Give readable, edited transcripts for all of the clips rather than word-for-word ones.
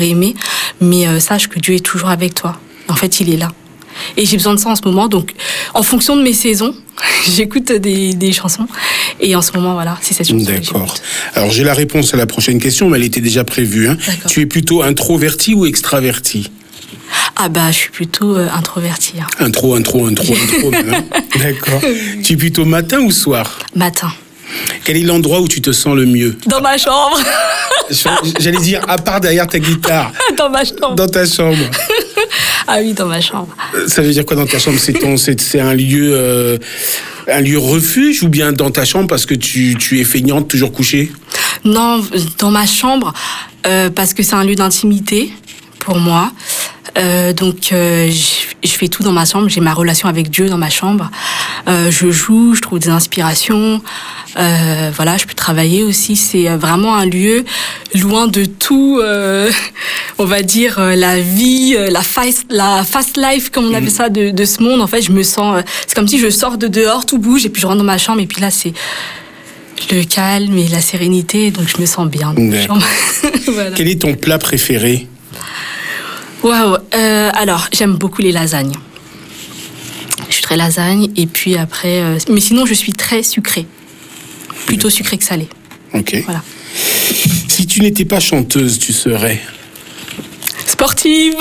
j'aurais aimé, mais sache que Dieu est toujours avec toi. En fait, il est là. Et j'ai besoin de ça en ce moment, donc en fonction de mes saisons, j'écoute des chansons. Et en ce moment, voilà, c'est cette chanson. D'accord. Alors j'ai la réponse à la prochaine question, mais elle était déjà prévue. Hein. Tu es plutôt introverti ou extraverti ? Ah bah, je suis plutôt introvertie. Hein. Intro. Hein. D'accord. Tu es plutôt matin ou soir ? Matin. Quel est l'endroit où tu te sens le mieux ? Dans ma chambre. J'allais dire, à part derrière ta guitare. Dans ma chambre. Dans ta chambre. Ah oui, dans ma chambre. Ça veut dire quoi dans ta chambre ? C'est un lieu refuge ou bien dans ta chambre parce que tu es feignante, toujours couchée ? Non, dans ma chambre, parce que c'est un lieu d'intimité pour moi. Donc je fais tout dans ma chambre, j'ai ma relation avec Dieu dans ma chambre. Je joue, je trouve des inspirations. Voilà, je peux travailler aussi. C'est vraiment un lieu loin de tout, on va dire, la vie, la fast life, comme on appelle ça, de ce monde. En fait, je me sens... c'est comme si je sors de dehors, tout bouge, et puis je rentre dans ma chambre, et puis là, c'est le calme et la sérénité, donc je me sens bien dans ma chambre. Voilà. Quel est ton plat préféré ? Waouh. Alors, j'aime beaucoup les lasagnes. Je suis très lasagne, et puis après... mais sinon, je suis très sucrée. Plutôt sucrée que salée. Ok. Voilà. Si tu n'étais pas chanteuse, tu serais ? Sportive.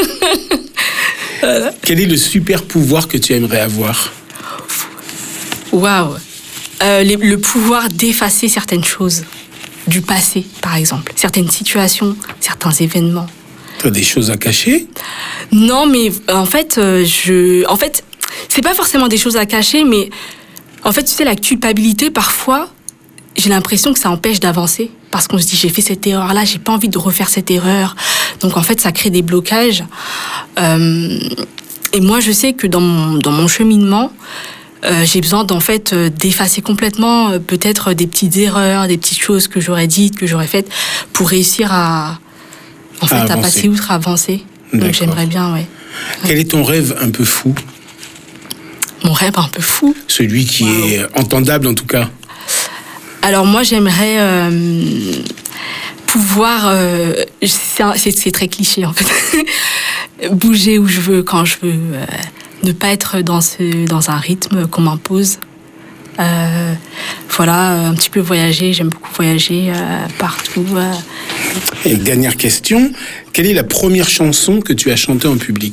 Voilà. Quel est le super pouvoir que tu aimerais avoir ? Waouh. Le pouvoir d'effacer certaines choses du passé, par exemple. Certaines situations, certains événements. Tu as des choses à cacher ? Non, mais en fait, c'est pas forcément des choses à cacher, mais en fait, tu sais, la culpabilité, parfois, j'ai l'impression que ça empêche d'avancer. Parce qu'on se dit, j'ai fait cette erreur-là, j'ai pas envie de refaire cette erreur. Donc, en fait, ça crée des blocages. Et moi, je sais que dans mon cheminement, j'ai besoin d'effacer complètement peut-être des petites erreurs, des petites choses que j'aurais dites, que j'aurais faites, pour réussir à passer outre, à avancer. D'accord. Donc j'aimerais bien, ouais. Quel est ton rêve un peu fou ? Mon rêve un peu fou ? Celui qui est entendable en tout cas. Alors moi j'aimerais pouvoir, c'est très cliché en fait, bouger où je veux, quand je veux, ne pas être dans un rythme qu'on m'impose. Voilà, un petit peu voyager, j'aime beaucoup voyager partout. Et dernière question, quelle est la première chanson que tu as chantée en public ?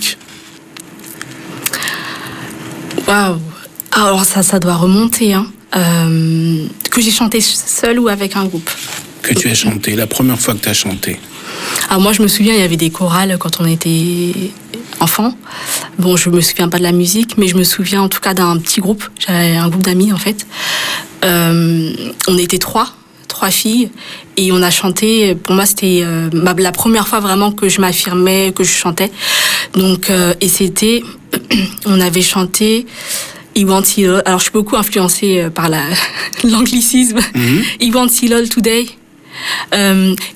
Waouh. Alors ça doit remonter, hein. Que j'ai chanté seule ou avec un groupe. Que tu as chanté, la première fois que tu as chanté. Alors moi je me souviens, il y avait des chorales quand on était enfant. Bon, je me souviens pas de la musique, mais je me souviens en tout cas d'un petit groupe. J'avais un groupe d'amis en fait. On était trois filles, et on a chanté. Pour moi, c'était la première fois vraiment que je m'affirmais, que je chantais. Donc, et c'était, on avait chanté He Wants It All. Alors, je suis beaucoup influencée par l'anglicisme. He Wants It All Today.